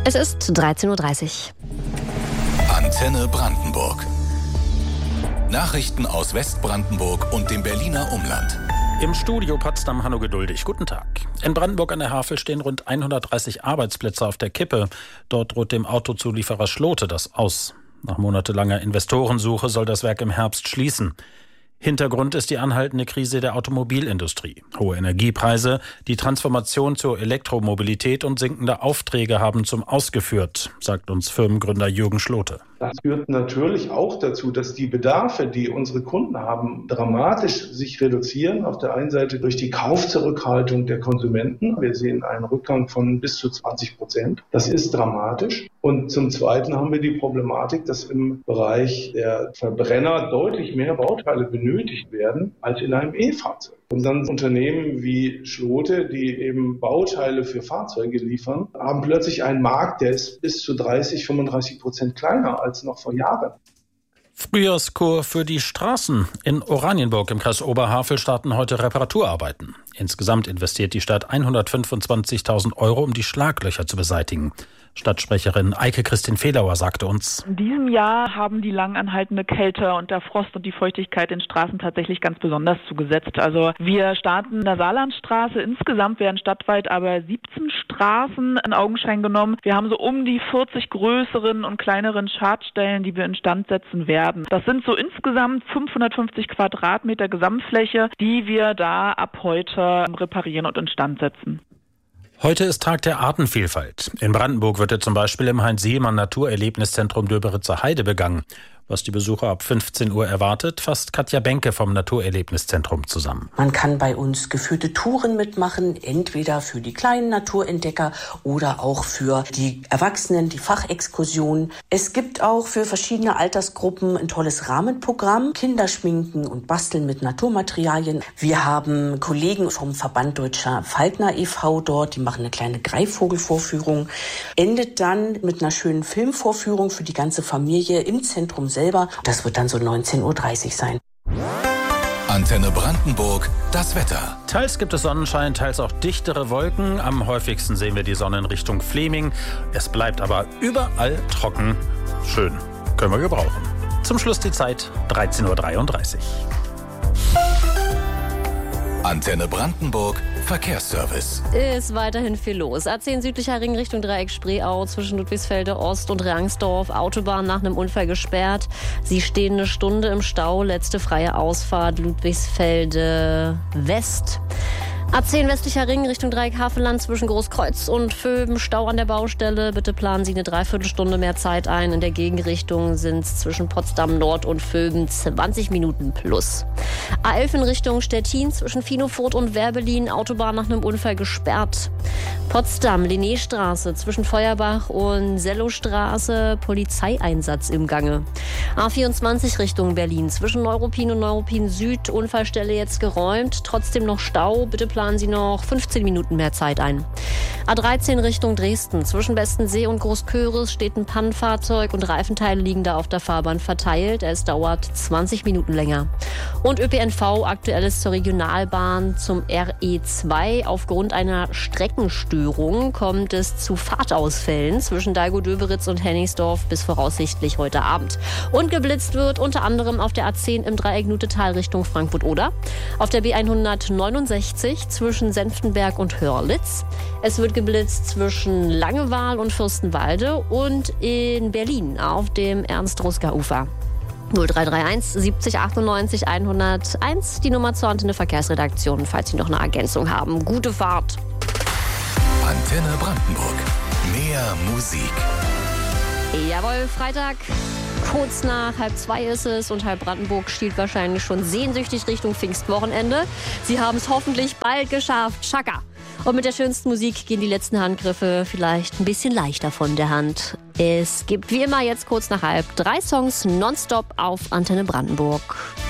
Es ist 13:30 Uhr. Antenne Brandenburg. Nachrichten aus Westbrandenburg und dem Berliner Umland. Im Studio Potsdam Hanno Geduldig. Guten Tag. In Brandenburg an der Havel stehen rund 130 Arbeitsplätze auf der Kippe. Dort droht dem Autozulieferer Schlote das aus. Nach monatelanger Investorensuche soll das Werk im Herbst schließen. Hintergrund ist die anhaltende Krise der Automobilindustrie. Hohe Energiepreise, die Transformation zur Elektromobilität und sinkende Aufträge haben zum Aus geführt, sagt uns Firmengründer Jürgen Schlote. Das führt natürlich auch dazu, dass die Bedarfe, die unsere Kunden haben, dramatisch sich reduzieren. Auf der einen Seite durch die Kaufzurückhaltung der Konsumenten. Wir sehen einen Rückgang von bis zu 20%. Das ist dramatisch. Und zum Zweiten haben wir die Problematik, dass im Bereich der Verbrenner deutlich mehr Bauteile benötigt werden als in einem E-Fahrzeug. Und dann Unternehmen wie Schlote, die eben Bauteile für Fahrzeuge liefern, haben plötzlich einen Markt, der ist bis zu 30-35% kleiner als noch vor Jahren. Frühjahrskur für die Straßen. In Oranienburg im Kreis Oberhavel starten heute Reparaturarbeiten. Insgesamt investiert die Stadt 125.000 €, um die Schlaglöcher zu beseitigen. Stadtsprecherin Eike-Christin Fehlauer sagte uns: In diesem Jahr haben die lang anhaltende Kälte und der Frost und die Feuchtigkeit den Straßen tatsächlich ganz besonders zugesetzt. Also wir starten in der Saarlandstraße. Insgesamt werden stadtweit aber 17 Straßen in Augenschein genommen. Wir haben so um die 40 größeren und kleineren Schadstellen, die wir instand setzen werden. Das sind so insgesamt 550 Quadratmeter Gesamtfläche, die wir da ab heute reparieren und instand setzen. Heute ist Tag der Artenvielfalt. In Brandenburg wird er zum Beispiel im Heinz-Seemann-Naturerlebniszentrum Döberitzer Heide begangen. Was die Besucher ab 15 Uhr erwartet, fasst Katja Benke vom Naturerlebniszentrum zusammen. Man kann bei uns geführte Touren mitmachen, entweder für die kleinen Naturentdecker oder auch für die Erwachsenen, die Fachexkursionen. Es gibt auch für verschiedene Altersgruppen ein tolles Rahmenprogramm, Kinderschminken und Basteln mit Naturmaterialien. Wir haben Kollegen vom Verband Deutscher Falkner e.V. dort, die machen eine kleine Greifvogelvorführung. Endet dann mit einer schönen Filmvorführung für die ganze Familie im Zentrum selber. Das wird dann so 19:30 Uhr sein. Antenne Brandenburg, das Wetter. Teils gibt es Sonnenschein, teils auch dichtere Wolken. Am häufigsten sehen wir die Sonne in Richtung Fleming. Es bleibt aber überall trocken. Schön, können wir gebrauchen. Zum Schluss die Zeit 13:33 Uhr. Antenne Brandenburg, Verkehrsservice. Ist weiterhin viel los. A10 südlicher Ring Richtung Dreieck Spreeau zwischen Ludwigsfelde Ost und Rangsdorf. Autobahn nach einem Unfall gesperrt. Sie stehen eine Stunde im Stau. Letzte freie Ausfahrt Ludwigsfelde West. A10 westlicher Ring Richtung Dreieck Havelland zwischen Großkreuz und Vöben. Stau an der Baustelle. Bitte planen Sie eine Dreiviertelstunde mehr Zeit ein. In der Gegenrichtung sind es zwischen Potsdam Nord und Vöben 20 Minuten plus. A11 in Richtung Stettin zwischen Finofurt und Werbelin. Autobahn nach einem Unfall gesperrt. Potsdam Linnéstraße zwischen Feuerbach und Sellowstraße. Polizeieinsatz im Gange. A24 Richtung Berlin zwischen Neuruppin und Neuruppin Süd. Unfallstelle jetzt geräumt. Trotzdem noch Stau. Bitte planen Sie noch 15 Minuten mehr Zeit ein. A13 Richtung Dresden. Zwischen Bestensee und Großköris steht ein Pannenfahrzeug und Reifenteile liegen da auf der Fahrbahn verteilt. Es dauert 20 Minuten länger. Und ÖPNV aktuelles zur Regionalbahn zum RE2. Aufgrund einer Streckenstörung kommt es zu Fahrtausfällen zwischen Dahlgow-Döberitz und Hennigsdorf bis voraussichtlich heute Abend. Und geblitzt wird unter anderem auf der A10 im Dreieck Nutetal Richtung Frankfurt-Oder, auf der B169 zwischen Senftenberg und Hörlitz. Es wird geblitzt zwischen Langewaal und Fürstenwalde und in Berlin auf dem Ernst-Ruska-Ufer. 0331 70 98 101, die Nummer zur Antenne Verkehrsredaktion, falls Sie noch eine Ergänzung haben. Gute Fahrt. Antenne Brandenburg. Mehr Musik. Jawohl, Freitag. Kurz nach 1:30 ist es und halb Brandenburg schielt wahrscheinlich schon sehnsüchtig Richtung Pfingstwochenende. Sie haben es hoffentlich bald geschafft. Chaka. Und mit der schönsten Musik gehen die letzten Handgriffe vielleicht ein bisschen leichter von der Hand. Es gibt wie immer jetzt kurz nach 2:30 3 Songs nonstop auf Antenne Brandenburg.